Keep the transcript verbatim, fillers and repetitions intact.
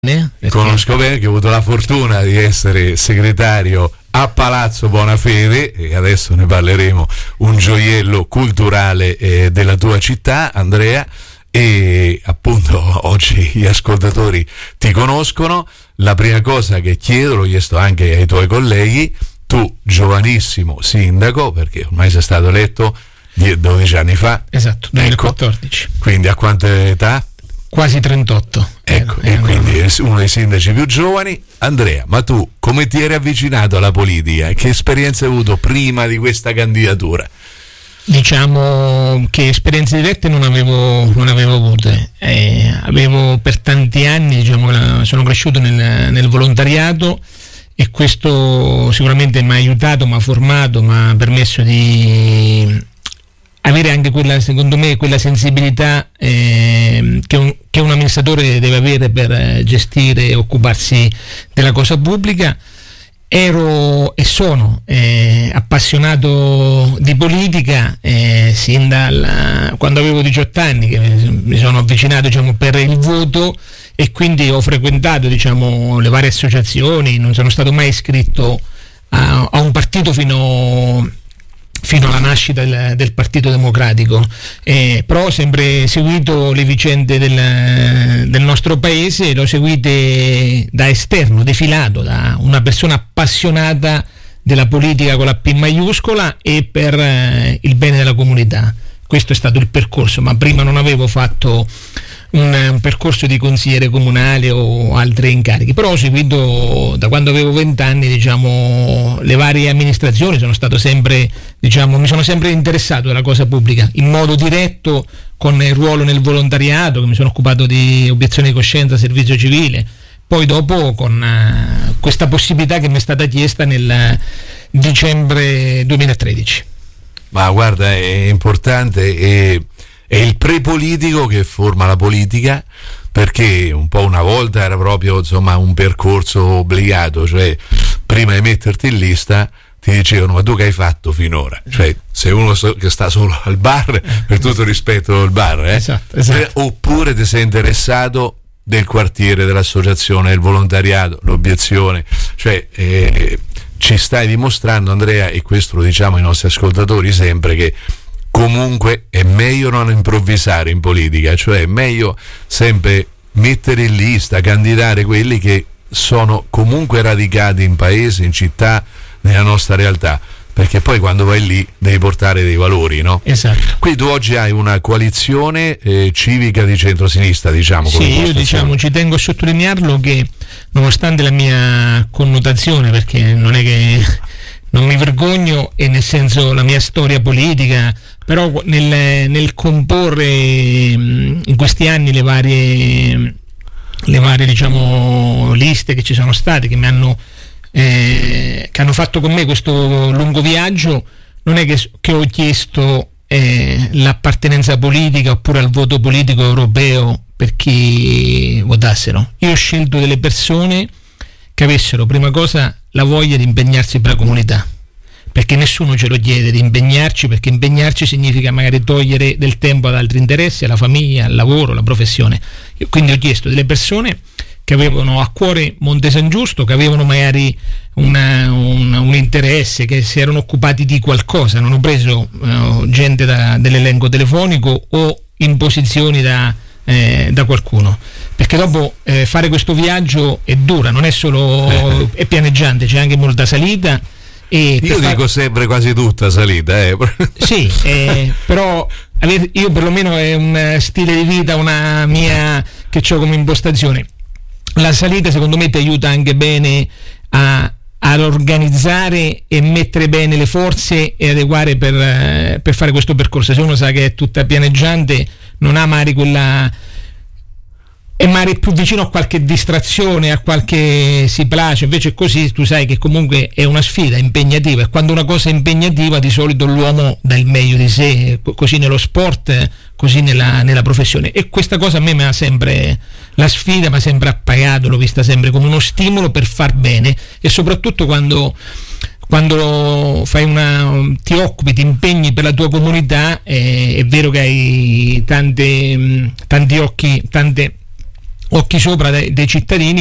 Perché... Conosco bene, che ho avuto la fortuna di essere segretario a Palazzo Bonafede, e adesso ne parleremo, un gioiello culturale eh, della tua città, Andrea, e appunto oggi gli ascoltatori ti conoscono. La prima cosa che chiedo, l'ho chiesto anche ai tuoi colleghi, tu giovanissimo sindaco, perché ormai sei stato eletto dodici anni fa. Esatto, duemilaquattordici. Ecco, quindi a quanta età? Quasi trentotto. Ecco, eh, e quindi è uno dei sindaci più giovani. Andrea, ma tu come ti eri avvicinato alla politica? Che esperienze hai avuto prima di questa candidatura? Diciamo che esperienze dirette non avevo, non avevo avute. Eh, avevo per tanti anni, diciamo, sono cresciuto nel, nel volontariato, e questo sicuramente mi ha aiutato, mi ha formato, mi ha permesso di avere anche quella, secondo me, quella sensibilità eh, che, un, che un amministratore deve avere per eh, gestire e occuparsi della cosa pubblica. Ero e sono eh, appassionato di politica eh, sin dal quando avevo diciotto anni, che mi sono avvicinato, diciamo, per il voto, e quindi ho frequentato, diciamo, le varie associazioni. Non sono stato mai iscritto a, a un partito fino fino alla nascita del, del Partito Democratico, eh, però ho sempre seguito le vicende del, del nostro paese, le ho seguite da esterno, defilato, da una persona appassionata della politica con la P maiuscola e per eh, il bene della comunità. Questo è stato il percorso, ma prima non avevo fatto un, un percorso di consigliere comunale o altri incarichi, però ho seguito da quando avevo vent'anni, diciamo, le varie amministrazioni. Sono stato sempre, diciamo, mi sono sempre interessato della cosa pubblica in modo diretto, con il ruolo nel volontariato, che mi sono occupato di obiezione di coscienza, servizio civile, poi dopo con uh, questa possibilità che mi è stata chiesta nel dicembre duemilatredici. Ma guarda, è importante, è, è il prepolitico che forma la politica, perché un po' una volta era proprio, insomma, un percorso obbligato, cioè prima di metterti in lista ti dicevano: ma tu che hai fatto finora? Cioè, sei uno so, che sta solo al bar, per tutto rispetto al bar, eh? Esatto, esatto. Eh, oppure ti sei interessato del quartiere, dell'associazione, del volontariato, l'obiezione, cioè eh, ci stai dimostrando, Andrea, e questo lo diciamo ai nostri ascoltatori sempre, che comunque è meglio non improvvisare in politica, cioè è meglio sempre mettere in lista, candidare quelli che sono comunque radicati in paese, in città, nella nostra realtà, perché poi quando vai lì devi portare dei valori, no? Esatto. Qui tu oggi hai una coalizione eh, civica di centrosinistra, diciamo. Sì, io diciamo ci tengo a sottolinearlo che, nonostante la mia connotazione, perché non è che non mi vergogno, e nel senso la mia storia politica, però nel, nel comporre in questi anni le varie le varie diciamo liste che ci sono state, che mi hanno eh, che hanno fatto con me questo lungo viaggio, non è che, che ho chiesto eh, l'appartenenza politica oppure al voto politico europeo perché votassero. Io ho scelto delle persone che avessero, prima cosa, la voglia di impegnarsi per la comunità, perché nessuno ce lo chiede di impegnarci, perché impegnarci significa magari togliere del tempo ad altri interessi, alla famiglia, al lavoro, alla professione. Io quindi ho chiesto delle persone che avevano a cuore Monte San Giusto, che avevano magari una, un, un interesse, che si erano occupati di qualcosa. Non ho preso uh, gente da, dell'elenco telefonico o imposizioni da, eh, da qualcuno, perché dopo eh, fare questo viaggio è dura, non è solo è pianeggiante, c'è anche molta salita. E io dico far... sempre quasi tutta salita, eh. Sì, eh, però io perlomeno è un stile di vita, una mia che ho come impostazione. La salita secondo me ti aiuta anche bene a, ad organizzare e mettere bene le forze e adeguare per, per fare questo percorso. Se uno sa che è tutta pianeggiante, non ha magari quella, è magari più vicino a qualche distrazione, a qualche si place. Invece così tu sai che comunque è una sfida impegnativa, e quando una cosa è impegnativa di solito l'uomo dà il meglio di sé, così nello sport, così nella, nella professione. E questa cosa a me mi ha sempre, la sfida mi ha sempre appagato, l'ho vista sempre come uno stimolo per far bene, e soprattutto quando quando fai una, ti occupi, ti impegni per la tua comunità, eh, è vero che hai tante, tanti occhi, tante occhi sopra dei, dei cittadini